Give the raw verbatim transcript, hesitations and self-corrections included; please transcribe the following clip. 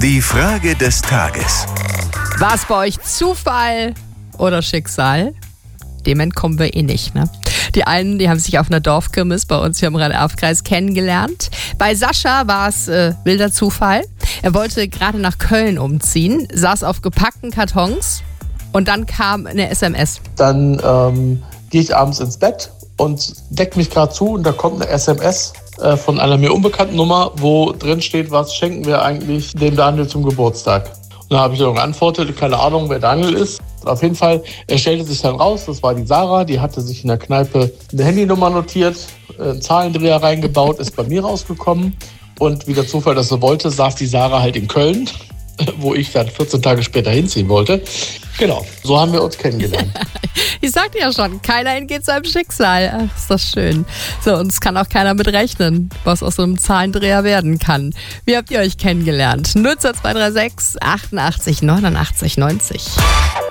Die Frage des Tages. War es bei euch Zufall oder Schicksal? Dem entkommen wir eh nicht, ne? Die einen, die haben sich auf einer Dorfkirmes bei uns hier im Rhein-Erft-Kreis kennengelernt. Bei Sascha war es äh, wilder Zufall. Er wollte gerade nach Köln umziehen, saß auf gepackten Kartons und dann kam eine S M S. Dann ähm, gehe ich abends ins Bett und deck mich gerade zu und da kommt eine S M S äh, von einer mir unbekannten Nummer, wo drin steht, was schenken wir eigentlich dem Daniel zum Geburtstag. Und da habe ich dann geantwortet, keine Ahnung, wer Daniel ist. Auf jeden Fall, er stellte sich dann raus, das war die Sarah, die hatte sich in der Kneipe eine Handynummer notiert, einen Zahlendreher reingebaut, ist bei mir rausgekommen. Und wie der Zufall das so wollte, saß die Sarah halt in Köln, wo ich dann vierzehn Tage später hinziehen wollte. Genau, so haben wir uns kennengelernt. Ich sagte ja schon, keiner entgeht seinem Schicksal. Ach, ist das schön. So, und es kann auch keiner mit rechnen, was aus so einem Zahlendreher werden kann. Wie habt ihr euch kennengelernt? null zwei drei sechs achtundachtzig neunundachtzig neunzig.